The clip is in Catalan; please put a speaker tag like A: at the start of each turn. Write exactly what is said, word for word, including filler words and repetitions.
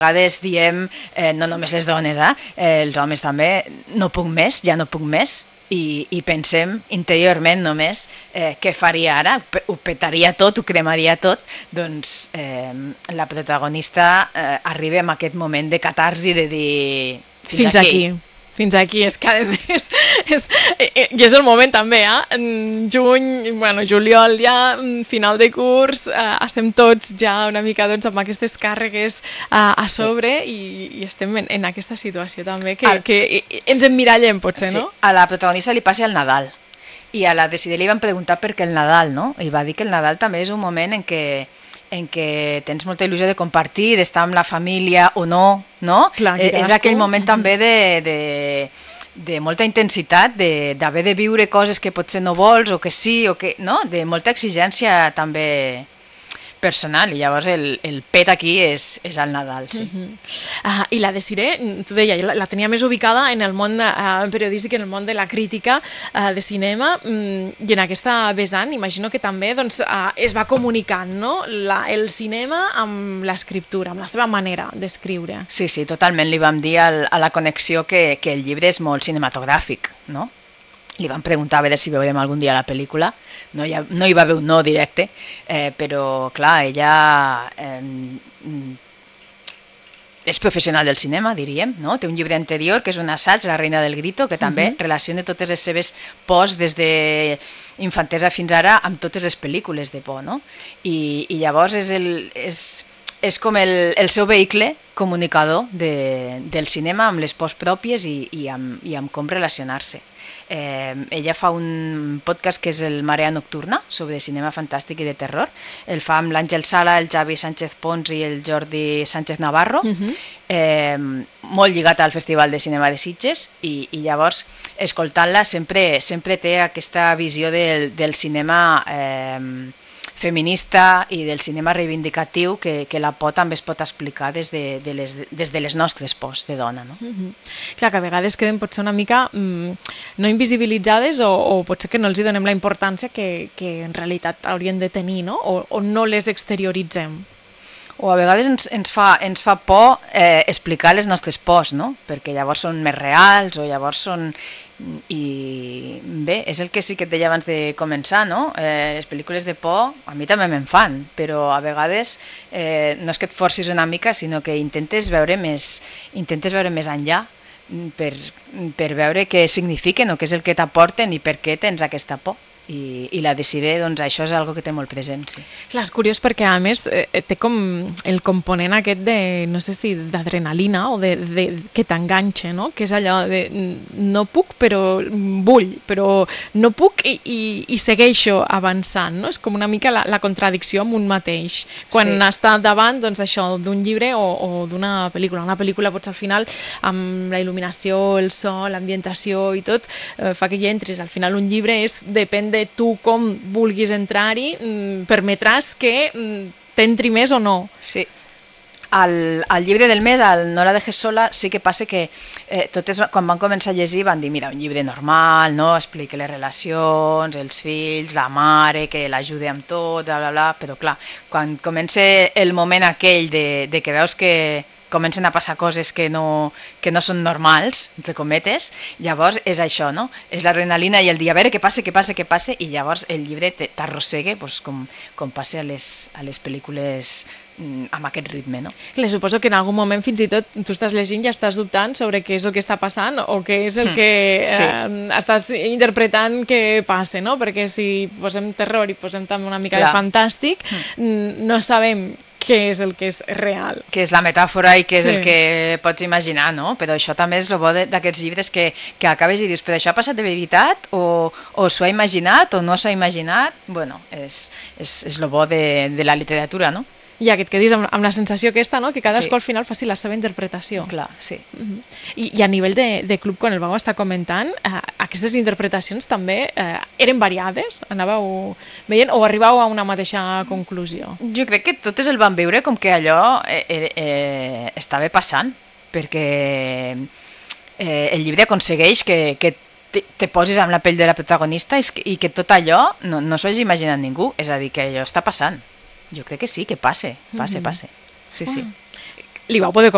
A: A vegades diem, eh, no només les dones, eh, eh, els homes també, no puc més, ja no puc més, i, i pensem interiorment només eh, què faria ara, ho petaria tot, ho cremaria tot, doncs eh, la protagonista eh, arriba en aquest moment de catarsi de dir fins,
B: fins aquí. aquí. Fins aquí, és que a més, és, i és el moment també, eh? En juny, bueno, juliol ja, final de curs, eh, estem tots ja una mica doncs, amb aquestes càrregues eh, a sobre sí. i, i estem en, en aquesta situació també, que, Al... que ens emmirallem potser,
A: sí.
B: no?
A: A la protagonista li passa el Nadal, i a la Decidé li van preguntar per què el Nadal, no? I va dir que el Nadal també és un moment en què en què tens molta il·lusió de compartir, d'estar amb la família o no, no?
B: Clar,
A: eh, és aquell moment també de, de, de molta intensitat, d'haver de, de viure coses que potser no vols o que sí, o que, no? De molta exigència també personal, i llavors el, el pet aquí és, és el Nadal, sí.
B: Uh-huh. uh, I la Desiré, tu deia, la, la tenia més ubicada en el món uh, periodístic, en el món de la crítica uh, de cinema, um, i en aquesta vessant, imagino que també doncs, uh, es va comunicant, no? la, el cinema amb l'escriptura, amb la seva manera d'escriure.
A: Sí, sí, totalment. Li vam dir al, a la connexió que, que el llibre és molt cinematogràfic, no? Li van preguntar a veure si veurem algun dia la pel·lícula, no hi, ha, no hi va haver un no directe, eh, però clar, ella eh, és professional del cinema, diríem, no? Té un llibre anterior que és un assaig, La reina del grito, que també uh-huh. relaciona totes les seves pors des de infantesa fins ara amb totes les pel·lícules de por, no? I, i llavors és, el, és, és com el, el seu vehicle comunicador de, del cinema amb les pors pròpies i, i, amb, i amb com relacionar-se. Eh, ella fa un podcast que és el Marea Nocturna, sobre cinema fantàstic i de terror. El fa amb l'Àngel Sala, el Javi Sánchez Pons i el Jordi Sánchez Navarro, uh-huh. eh, molt lligat al Festival de Cinema de Sitges, i, i llavors, escoltant-la, sempre, sempre té aquesta visió del, del cinema eh, feminista i del cinema reivindicatiu que, que la por també es pot explicar des de, de, les, des de les nostres pors de dona. No?
B: Mm-hmm. Clar, que a vegades queden potser una mica mm, no invisibilitzades o, o potser que no els hi donem la importància que, que en realitat haurien de tenir, no? O, o no les exterioritzem.
A: O a vegades ens, ens, fa, ens fa por eh, explicar les nostres pors, no? Perquè llavors són més reals o llavors són... I bé, és el que sí que et deia abans de començar, no? Eh, les pel·lícules de por a mi també me'n fan, però a vegades eh, no és que et forcis una mica, sinó que intentes veure més, intentes veure més enllà per, per veure què signifiquen o què és el que t'aporten i per què tens aquesta por. I, i la Desiré, doncs això és algo que té molt present, sí.
B: Clar, és curiós perquè a més eh, té com el component aquest de, no sé si d'adrenalina o de, de, que t'enganxa, no? Que és allò de no puc però vull, però no puc i, i, i segueixo avançant, no? És com una mica la, la contradicció amb un mateix. Quan sí. està davant, doncs això, d'un llibre o, o d'una pel·lícula. Una pel·lícula potser al final amb la il·luminació, el so, l'ambientació i tot, eh, fa que hi entris. Al final un llibre és, depèn de tu com vulguis entrar-hi, permetràs que t'entri més o no.
A: Sí. Al, al llibre del mes, al No la dejes sola, sí que passa que eh, totes, quan van començar a llegir, van dir, mira, un llibre normal, no? Explica les relacions, els fills, la mare, que l'ajuda amb tot, bla, bla, bla, però clar, quan comença el moment aquell de, de que veus que comencen a passar coses que no, que no són normals, entre cometes, llavors és això, no? És l'adrenalina i el dir, a veure què passa, què passa, què passa, i llavors el llibre t'arrossega, doncs, com, com passa a les, a les pel·lícules amb aquest ritme, no?
B: Clar, suposo que en algun moment fins i tot tu estàs llegint i estàs dubtant sobre què és el que està passant o què és el que sí. eh, estàs interpretant que passa, no? Perquè si posem terror i posem també una mica Clar. de fantàstic, mm. no sabem què és el que és real.
A: Què és la metàfora i què és sí. el que pots imaginar, no? Però això també és el bo d'aquests llibres que, que acabes i dius, però això ha passat de veritat o, o s'ho ha imaginat o no s'ho ha imaginat? Bueno, és, és, és el bo de, de la literatura, no?
B: I ja, que et quedis amb, amb la sensació aquesta, no? Que cadascú sí. al final faci la seva interpretació.
A: Clar, sí.
B: Uh-huh. I, I a nivell de, de club, quan el vau estar comentant, eh, aquestes interpretacions també eh, eren variades? Anàveu veient o arribau a una mateixa conclusió?
A: Jo crec que totes el van veure com que allò eh, eh, eh, estava passant, perquè eh, el llibre aconsegueix que, que te, te posis amb la pell de la protagonista i que, i que tot allò no, no s'ho hagi imaginat ningú, és a dir, que allò està passant. Jo crec que sí, que passe, passe, passe. Sí, sí.
B: Li vau poder